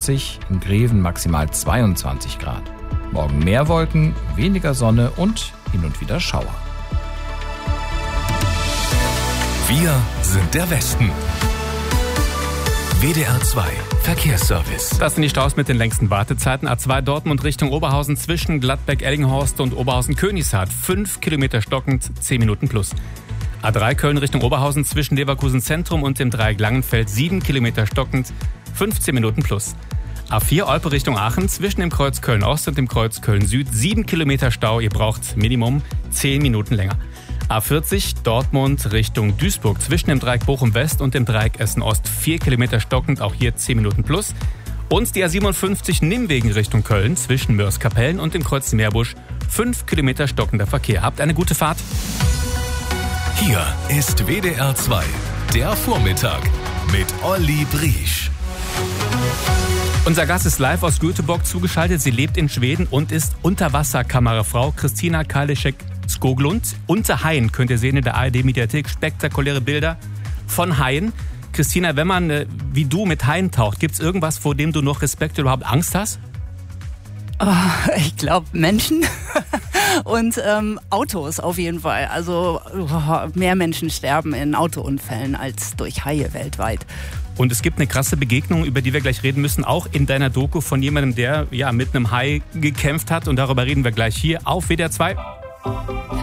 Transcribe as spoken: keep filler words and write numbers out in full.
zwanzig, in Greven maximal zweiundzwanzig Grad. Morgen mehr Wolken, weniger Sonne und hin und wieder Schauer. Wir sind der Westen. W D R zwei Verkehrsservice. Das sind die Staus mit den längsten Wartezeiten. A zwei Dortmund Richtung Oberhausen zwischen Gladbeck-Ellinghorst und Oberhausen-Königshardt. fünf Kilometer stockend, zehn Minuten plus. A drei Köln Richtung Oberhausen zwischen Leverkusen Zentrum und dem Dreieck Langenfeld. sieben Kilometer stockend, fünfzehn Minuten plus. A vier Olpe Richtung Aachen zwischen dem Kreuz Köln-Ost und dem Kreuz Köln-Süd. sieben Kilometer Stau, ihr braucht Minimum zehn Minuten länger. A vierzig Dortmund Richtung Duisburg zwischen dem Dreieck Bochum-West und dem Dreieck Essen-Ost. vier Kilometer stockend, auch hier zehn Minuten plus. Und die A siebenundfünfzig Nimwegen Richtung Köln zwischen Mörs-Kapellen und dem Kreuz Meerbusch. fünf Kilometer stockender Verkehr. Habt eine gute Fahrt. Hier ist W D R zwei, der Vormittag mit Olli Briesch. Unser Gast ist live aus Göteborg zugeschaltet. Sie lebt in Schweden und ist Unterwasserkamerafrau Christina Karliszek-Skoglund. Unter Haien könnt ihr sehen in der A R D-Mediathek spektakuläre Bilder von Haien. Christina, wenn man äh, wie du mit Haien taucht, gibt es irgendwas, vor dem du noch Respekt oder überhaupt Angst hast? Oh, ich glaube Menschen und ähm, Autos auf jeden Fall. Also oh, mehr Menschen sterben in Autounfällen als durch Haie weltweit. Und es gibt eine krasse Begegnung, über die wir gleich reden müssen, auch in deiner Doku von jemandem, der ja mit einem Hai gekämpft hat. Und darüber reden wir gleich hier auf W D R zwei.